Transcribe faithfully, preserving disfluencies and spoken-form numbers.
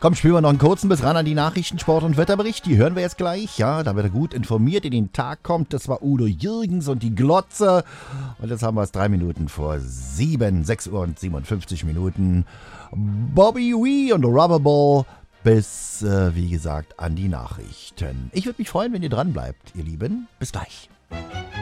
Komm, spielen wir noch einen kurzen bis ran an die Nachrichten, Sport und Wetterbericht. Die hören wir jetzt gleich. Ja, da wird er gut informiert in den Tag kommt. Das war Udo Jürgens und die Glotze. Und jetzt haben wir es drei Minuten vor sieben, sechs Uhr und siebenundfünfzig Minuten. Bobby Wee und Rubberball bis, äh, wie gesagt, an die Nachrichten. Ich würde mich freuen, wenn ihr dran bleibt, ihr Lieben. Bis gleich.